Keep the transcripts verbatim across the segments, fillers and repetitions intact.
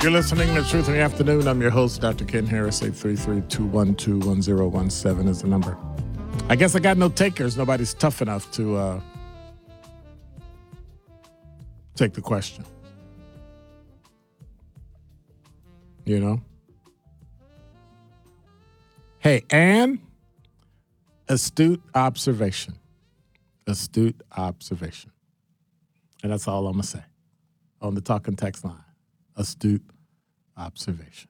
You're listening to Truth in the Afternoon. I'm your host, Doctor Ken Harris. eight three three, two one two, one zero one seven is the number. I guess I got no takers. Nobody's tough enough to uh, take the question. You know? Hey, and astute observation. Astute observation. And that's all I'm going to say on the talking text line. Astute observation.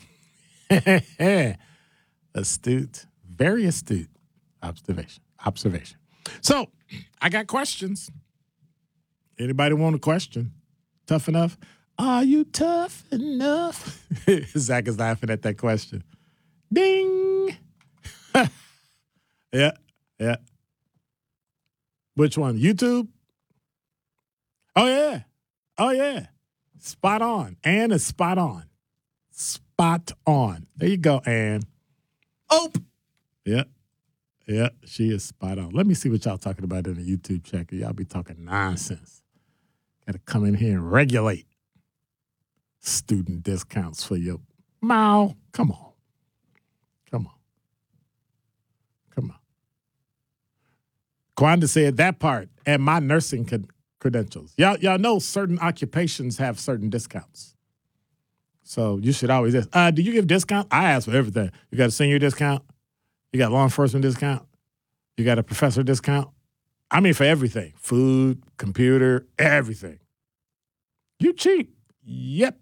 Astute, very astute observation. Observation. So, I got questions. Anybody want a question? Tough enough? Are you tough enough? Zach is laughing at that question. Ding. yeah, yeah. Which one? YouTube? Oh, yeah. Oh, yeah. Spot on. Ann is spot on. Spot on. There you go, Ann. Oh. Yeah. Yeah, she is spot on. Let me see what y'all talking about in the YouTube chat. Y'all be talking nonsense. Got to come in here and regulate student discounts for your mouth. Come on. Come on. Come on. Kwanda said that part and my nursing con- credentials. Y'all, y'all know certain occupations have certain discounts. So you should always ask, uh, do you give discount? I ask for everything. You got a senior discount? You got law enforcement discount? You got a professor discount? I mean, for everything. Food, computer, everything. You cheap. Yep.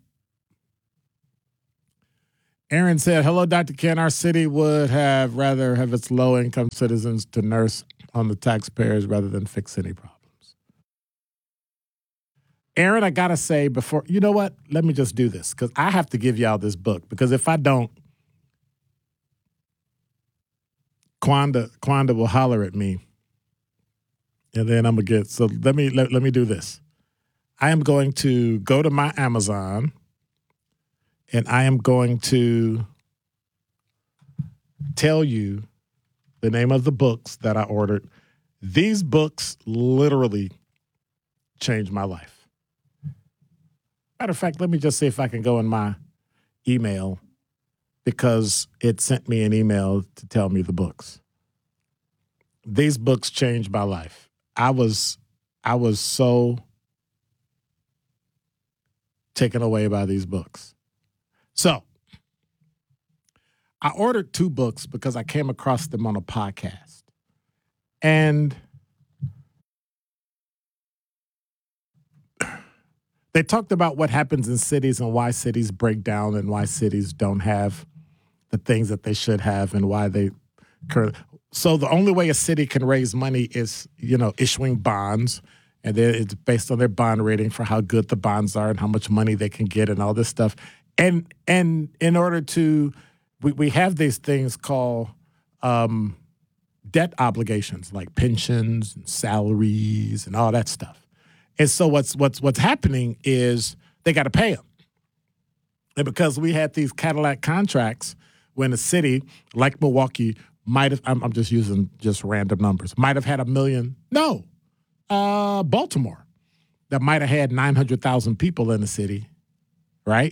Aaron said, hello, Doctor Ken. Our city would have rather have its low-income citizens to nurse on the taxpayers rather than fix any problems. Aaron, I got to say before, you know what? Let me just do this because I have to give y'all this book because if I don't, Kwanda, Kwanda will holler at me and then I'm going to get, so let me, let, let me do this. I am going to go to my Amazon and I am going to tell you the name of the books that I ordered. These books literally changed my life. Matter of fact, let me just see if I can go in my email because it sent me an email to tell me the books. These books changed my life. I was, I was so taken away by these books. So, I ordered two books because I came across them on a podcast. And they talked about what happens in cities and why cities break down and why cities don't have the things that they should have and why they currently. So the only way a city can raise money is, you know, issuing bonds. And then it's based on their bond rating for how good the bonds are and how much money they can get and all this stuff. And and in order to, we, we have these things called um, debt obligations, like pensions and salaries and all that stuff. And so what's what's what's happening is they got to pay them. And because we had these Cadillac contracts when a city like Milwaukee might have, I'm, I'm just using just random numbers, might have had a million, no, uh, Baltimore, that might have had nine hundred thousand people in the city, right?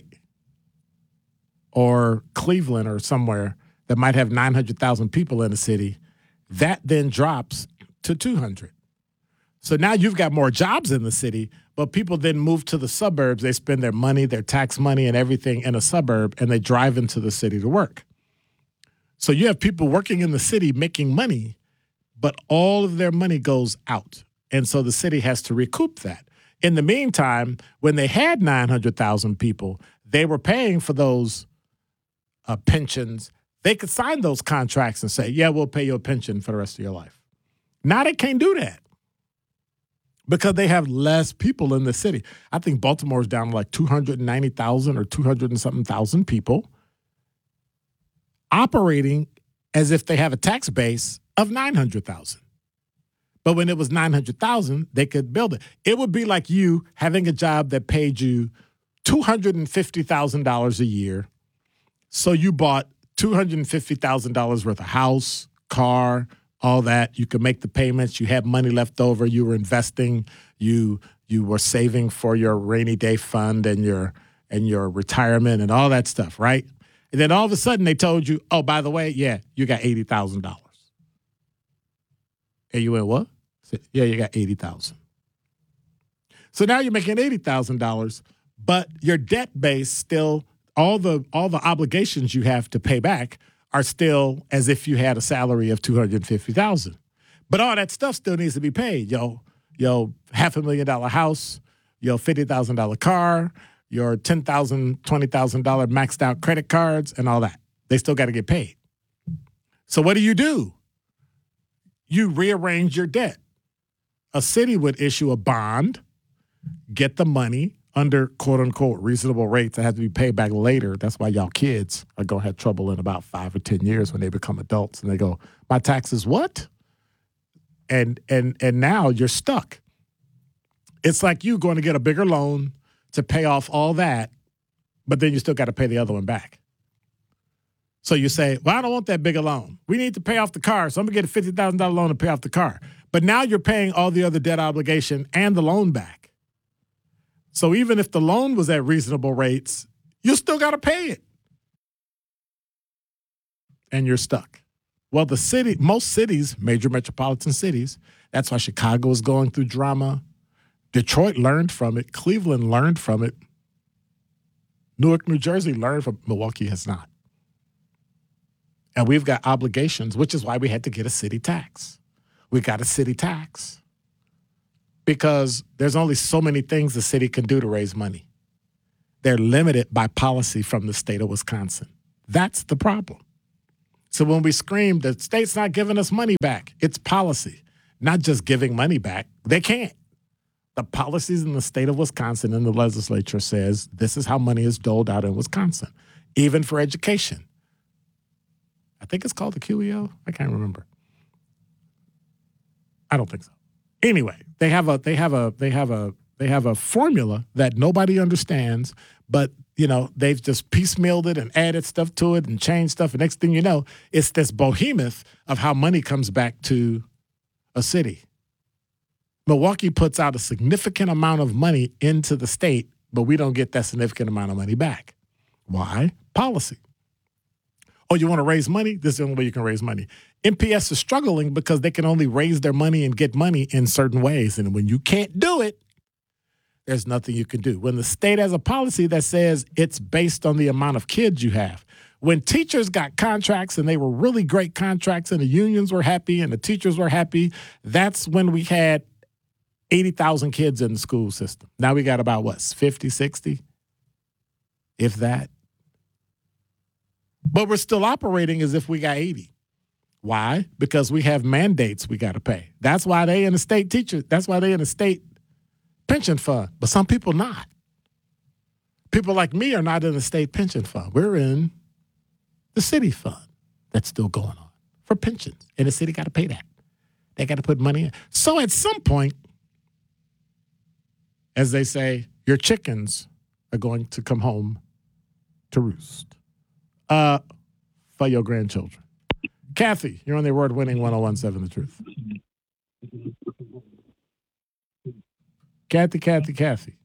Or Cleveland or somewhere that might have nine hundred thousand people in the city, that then drops to two hundred. So now you've got more jobs in the city, but people then move to the suburbs. They spend their money, their tax money and everything in a suburb, and they drive into the city to work. So you have people working in the city making money, but all of their money goes out. And so the city has to recoup that. In the meantime, when they had nine hundred thousand people, they were paying for those Uh, pensions. They could sign those contracts and say, yeah, we'll pay you a pension for the rest of your life. Now they can't do that because they have less people in the city. I think Baltimore's down to like two hundred ninety thousand or two hundred and something thousand people operating as if they have a tax base of nine hundred thousand. But when it was nine hundred thousand, they could build it. It would be like you having a job that paid you two hundred fifty thousand dollars a year. So you bought two hundred fifty thousand dollars worth of house, car, all that. You could make the payments. You had money left over. You were investing. You you were saving for your rainy day fund and your and your retirement and all that stuff, right? And then all of a sudden they told you, oh, by the way, yeah, you got eighty thousand dollars. And you went, what? I said, yeah, you got eighty thousand dollars. So now you're making eighty thousand dollars, but your debt base still, all the all the obligations you have to pay back are still as if you had a salary of two hundred fifty thousand dollars. But all that stuff still needs to be paid. Yo, yo, half a million dollar house, your fifty thousand dollars car, your ten thousand dollars, twenty thousand dollars maxed out credit cards and all that. They still got to get paid. So what do you do? You rearrange your debt. A city would issue a bond, get the money under quote unquote reasonable rates that have to be paid back later. That's why y'all kids are going to have trouble in about five or ten years when they become adults and they go, my taxes, what? And and and now you're stuck. It's like you going to get a bigger loan to pay off all that, but then you still got to pay the other one back. So you say, well, I don't want that bigger loan. We need to pay off the car, so I'm going to get a fifty thousand dollars loan to pay off the car. But now you're paying all the other debt obligation and the loan back. So even if the loan was at reasonable rates, you still got to pay it. And you're stuck. Well, the city, most cities, major metropolitan cities, that's why Chicago is going through drama. Detroit learned from it. Cleveland learned from it. Newark, New Jersey learned from it. Milwaukee has not. And we've got obligations, which is why we had to get a city tax. We got a city tax because there's only so many things the city can do to raise money. They're limited by policy from the state of Wisconsin. That's the problem. So when we scream, the state's not giving us money back, it's policy, not just giving money back. They can't. The policies in the state of Wisconsin and the legislature says this is how money is doled out in Wisconsin, even for education. I think it's called the Q E O. I can't remember. I don't think so. Anyway, they have a they have a they have a they have a formula that nobody understands, but you know, they've just piecemealed it and added stuff to it and changed stuff. And next thing you know, it's this behemoth of how money comes back to a city. Milwaukee puts out a significant amount of money into the state, but we don't get that significant amount of money back. Why? Policy. Oh, you want to raise money? This is the only way you can raise money. M P S is struggling because they can only raise their money and get money in certain ways. And when you can't do it, there's nothing you can do. When the state has a policy that says it's based on the amount of kids you have. When teachers got contracts and they were really great contracts and the unions were happy and the teachers were happy, that's when we had eighty thousand kids in the school system. Now we got about, what, fifty, sixty? If that. But we're still operating as if we got eighty. Why? Because we have mandates we got to pay. That's why they in the state teacher. That's why they in the state pension fund. But some people not. People like me are not in the state pension fund. We're in the city fund that's still going on for pensions. And the city got to pay that. They got to put money in. So at some point, as they say, your chickens are going to come home to roost. Uh, for your grandchildren. Kathy, you're on the award-winning one oh one point seven The Truth. Kathy, Kathy, Kathy.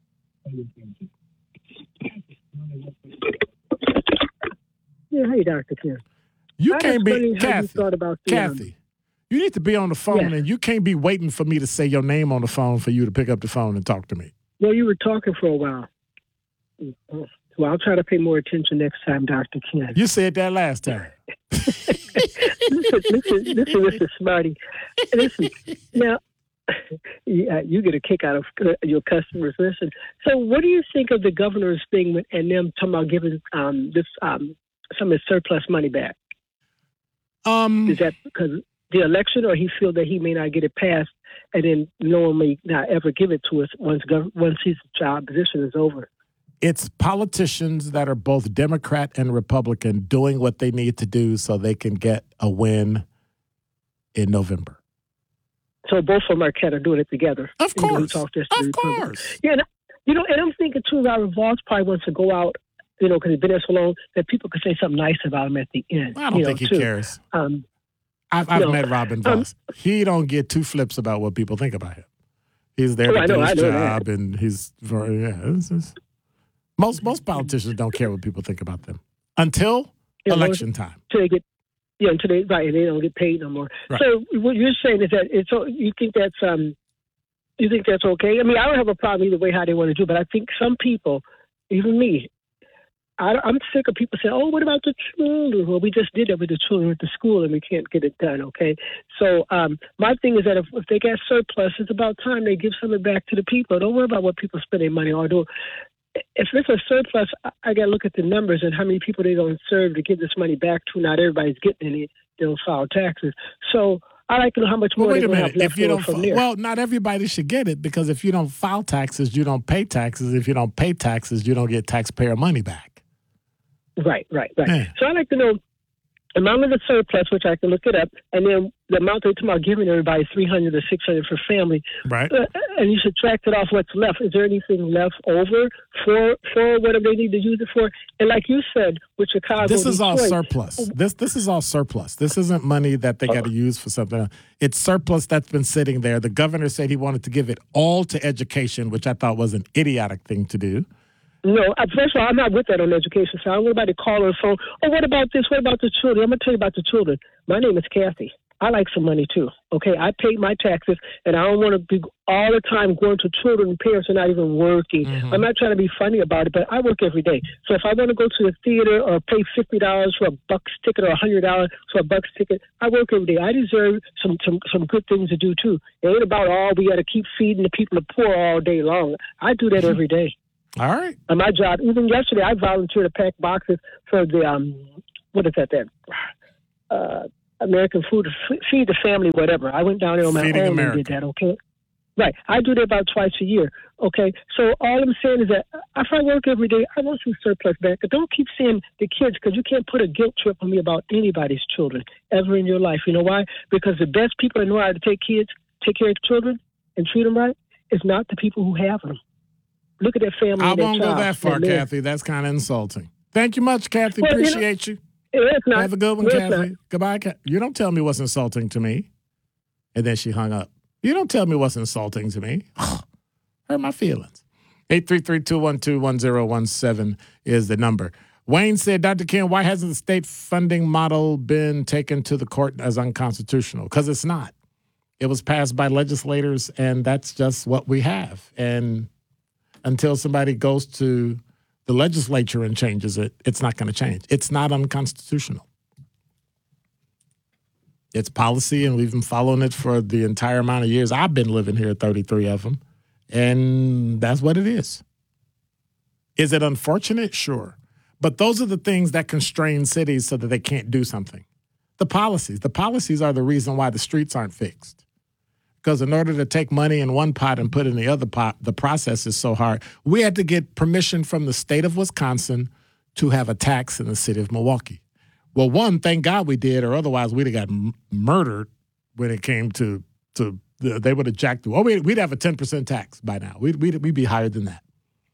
Yeah, hey, Doctor Ken. You I can't be, Kathy, you about the, Kathy, um, you need to be on the phone, yeah. And you can't be waiting for me to say your name on the phone for you to pick up the phone and talk to me. Well, you were talking for a while. Well, I'll try to pay more attention next time, Doctor Ken. You said that last time. listen, listen, listen, listen, Smarty. Listen, now, yeah, you get a kick out of your customers. Listen, so what do you think of the governor's thing and them talking about giving um, this um, some of his surplus money back? Um, Is that because of the election, or he feel that he may not get it passed and then no one may not ever give it to us once gov- once his job position is over? It's politicians that are both Democrat and Republican doing what they need to do so they can get a win in November. So both of them are kind of doing it together. Of course. Of course. Yeah, and, you know, and I'm thinking, too, Robert Voss probably wants to go out, you know, because he's been there so long, that people could say something nice about him at the end. I don't you think know, he too. cares. Um, I've, I've know, met Robin Voss. Um, he don't get two flips about what people think about him. He's there oh, to I do know, his I know job, that. and he's very, yeah, it's just, Most most politicians don't care what people think about them until Yeah, election time. Until they get, yeah, until they right, and they don't get paid no more. Right. So what you're saying is that it's you think that's um, you think that's okay? I mean, I don't have a problem either way how they want to do, but I think some people, even me, I, I'm sick of people saying, "Oh, what about the children?" Well, we just did that with the children at the school, and we can't get it done. Okay, so um, my thing is that if, if they got surplus, it's about time they give something back to the people. Don't worry about what people spend their money on. Do if it's a surplus, I, I got to look at the numbers and how many people they don't serve to give this money back to. Not everybody's getting any. They don't file taxes, so I like to know how much more Well, wait they're a going to minute. have left If you over don't, from fi- there. well, not everybody should get it because if you don't file taxes, you don't pay taxes. If you don't pay taxes, you don't get taxpayer money back. Right, right, right. Yeah. So I like to know the amount of the surplus, which I can look it up, and then the amount they're talking about giving everybody three hundred or six hundred for family, Right. uh, and you subtract it off what's left. Is there anything left over for for whatever they need to use it for? And like you said, with Chicago, This is all Detroit, surplus. This this is all surplus. This isn't money that they got to use for something else. It's surplus that's been sitting there. The governor said he wanted to give it all to education, which I thought was an idiotic thing to do. No, uh, first of all, I'm not with that on the education side. I don't want anybody to call on the phone. Oh, what about this? What about the children? I'm going to tell you about the children. My name is Kathy. I like some money, too. Okay, I pay my taxes, and I don't want to be all the time going to children and parents who are not even working. Mm-hmm. I'm not trying to be funny about it, but I work every day. So if I want to go to the theater or pay fifty dollars for a Bucks ticket or one hundred dollars for a Bucks ticket, I work every day. I deserve some, some, some good things to do, too. It ain't about all we got to keep feeding the people the poor all day long. I do that every day. All right. On my job, even yesterday, I volunteered to pack boxes for the um, what is that? That uh, American Food Feed the Family, whatever. I went down there on my Feeding own America. and did that. Okay, right. I do that about twice a year. Okay, so all I'm saying is that if I work every day, I want some surplus back. But don't keep saying the kids because you can't put a guilt trip on me about anybody's children ever in your life. You know why? Because the best people that know how to take kids, take care of children, and treat them right is not the people who have them. Look at that family. I and that won't go child that far, that live. Kathy. That's kind of insulting. Thank you much, Kathy. Well, you know- Appreciate you. It's not. Have a good one, It's Kathy. not. Goodbye, Kathy. You don't tell me what's insulting to me. And then she hung up. You don't tell me what's insulting to me. Hurt my feelings. eight three three, two one two, one zero one seven is the number. Wayne said, Doctor Ken, why hasn't the state funding model been taken to the court as unconstitutional? Because it's not. It was passed by legislators, and that's just what we have. And until somebody goes to the legislature and changes it, it's not going to change. It's not unconstitutional. It's policy, and we've been following it for the entire amount of years. I've been living here, thirty-three of them, and that's what it is. Is it unfortunate? Sure. But those are the things that constrain cities so that they can't do something. The policies. The policies are the reason why the streets aren't fixed. Because in order to take money in one pot and put it in the other pot, the process is so hard. We had to get permission from the state of Wisconsin to have a tax in the city of Milwaukee. Well, one, thank God we did, or otherwise we'd have got m- murdered when it came to, to the, they would have jacked through. Oh, we'd, we'd have a ten percent tax by now. We'd, we'd, we'd be higher than that.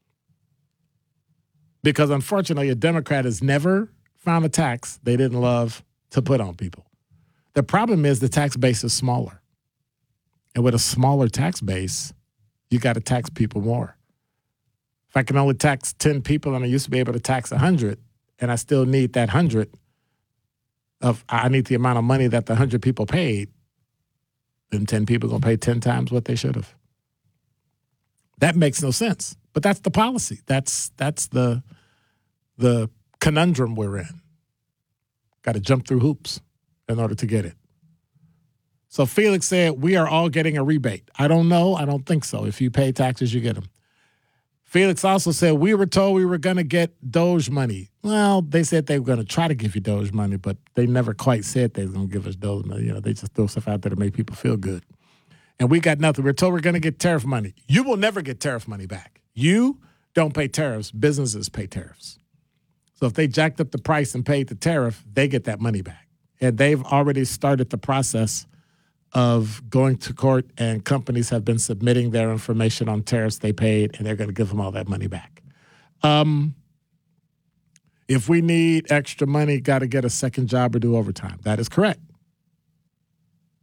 Because unfortunately, a Democrat has never found a tax they didn't love to put on people. The problem is the tax base is smaller. And with a smaller tax base, you got to tax people more. If I can only tax ten people and I used to be able to tax one hundred, and I still need that one hundred of, I need the amount of money that the one hundred people paid, then ten people are going to pay ten times what they should have. That makes no sense. But that's the policy. That's that's the the conundrum we're in. Got to jump through hoops in order to get it. So Felix said, we are all getting a rebate. I don't know. I don't think so. If you pay taxes, you get them. Felix also said, we were told we were going to get Doge money. Well, they said they were going to try to give you Doge money, but they never quite said they were going to give us Doge money. You know, they just throw stuff out there to make people feel good. And we got nothing. We're told we're going to get tariff money. You will never get tariff money back. You don't pay tariffs. Businesses pay tariffs. So if they jacked up the price and paid the tariff, they get that money back. And they've already started the process of going to court, and companies have been submitting their information on tariffs they paid, and they're going to give them all that money back. Um, if we need extra money, got to get a second job or do overtime. That is correct.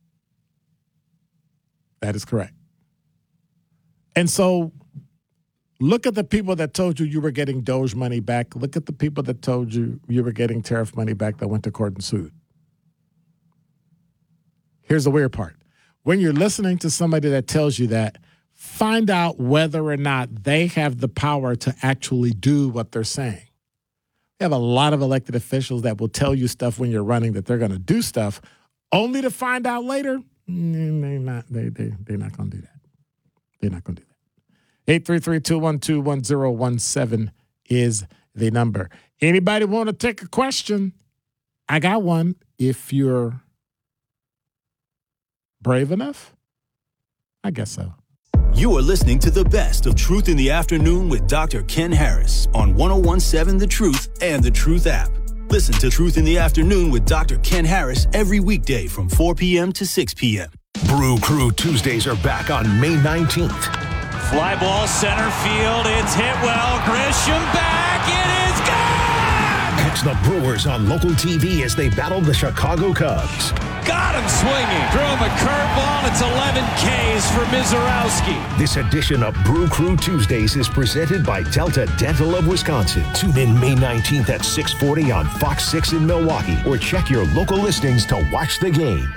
That is correct. And so Look at the people that told you you were getting Doge money back. Look at the people that told you you were getting tariff money back that went to court and sued. Here's the weird part. When you're listening to somebody that tells you that, find out whether or not they have the power to actually do what they're saying. We have a lot of elected officials that will tell you stuff when you're running that they're going to do stuff, only to find out later they're not, they, they, they're not going to do that. They're not going to do that. eight three three, two one two, one zero one seven is the number. Anybody want to take a question? I got one if you're brave enough. I guess so. You are listening to the best of Truth in the Afternoon with Doctor Ken Harris on one oh one seven The Truth and The Truth app. Listen to Truth in the Afternoon with Doctor Ken Harris every weekday from four p.m. to six p.m. Brew Crew Tuesdays are back on May nineteenth. Fly ball center field. It's hit well. Grisham back. It is gone! Catch the Brewers on local T V as they battle the Chicago Cubs. Got him swinging. Threw him a curveball. It's eleven Ks for Mizorowski. This edition of Brew Crew Tuesdays is presented by Delta Dental of Wisconsin. Tune in May nineteenth at six forty on Fox six in Milwaukee or check your local listings to watch the game.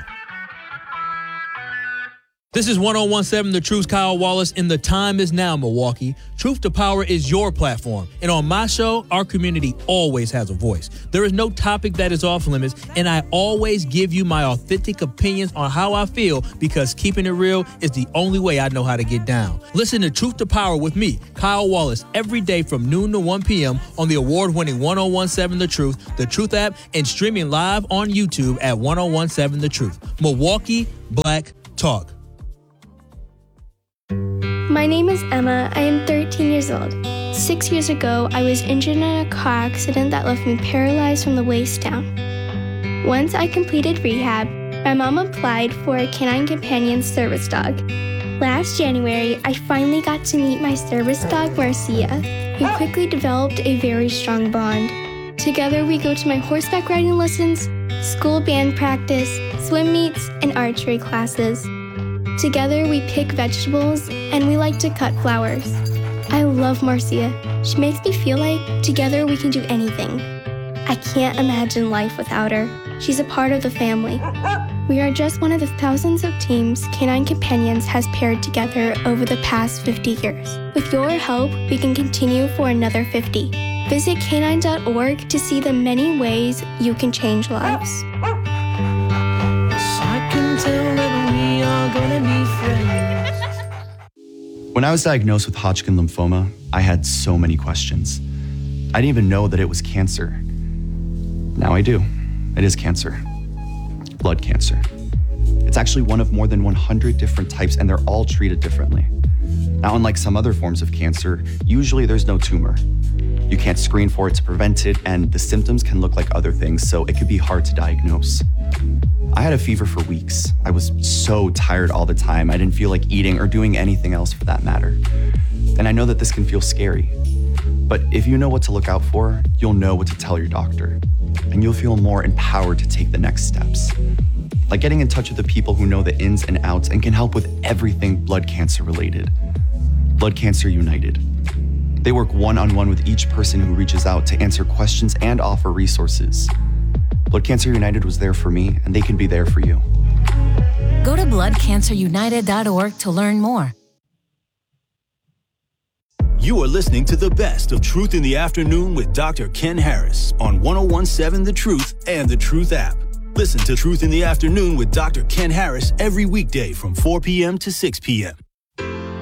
This is one oh one seven The Truth's Kyle Wallace, and the time is now, Milwaukee. Truth to Power is your platform, and on my show, our community always has a voice. There is no topic that is off limits, and I always give you my authentic opinions on how I feel, because keeping it real is the only way I know how to get down. Listen to Truth to Power with me, Kyle Wallace, every day from noon to one p.m. on the award-winning one oh one seven The Truth, The Truth app, and streaming live on YouTube at one oh one seven The Truth. Milwaukee Black Talk. My name is Emma. I am thirteen years old. Six years ago, I was injured in a car accident that left me paralyzed from the waist down. Once I completed rehab, my mom applied for a Canine Companion service dog. Last January, I finally got to meet my service dog, Marcia. We quickly developed a very strong bond. Together, we go to my horseback riding lessons, school band practice, swim meets, and archery classes. Together, we pick vegetables, and we like to cut flowers. I love Marcia. She makes me feel like together we can do anything. I can't imagine life without her. She's a part of the family. We are just one of the thousands of teams Canine Companions has paired together over the past fifty years. With your help, we can continue for another fifty. Visit canine dot org to see the many ways you can change lives. When I was diagnosed with Hodgkin lymphoma, I had so many questions. I didn't even know that it was cancer. Now I do. It is cancer. Blood cancer. It's actually one of more than one hundred different types, and they're all treated differently. Now, unlike some other forms of cancer, usually there's no tumor. You can't screen for it to prevent it, and the symptoms can look like other things, so it could be hard to diagnose. I had a fever for weeks. I was so tired all the time. I didn't feel like eating or doing anything else for that matter. And I know that this can feel scary. But if you know what to look out for, you'll know what to tell your doctor. And you'll feel more empowered to take the next steps. Like getting in touch with the people who know the ins and outs and can help with everything blood cancer related. Blood Cancer United. They work one-on-one with each person who reaches out to answer questions and offer resources. Blood Cancer United was there for me, and they can be there for you. Go to blood cancer united dot org to learn more. You are listening to the best of Truth in the Afternoon with Doctor Ken Harris on one oh one seven The Truth and The Truth app. Listen to Truth in the Afternoon with Doctor Ken Harris every weekday from four p.m. to six p.m.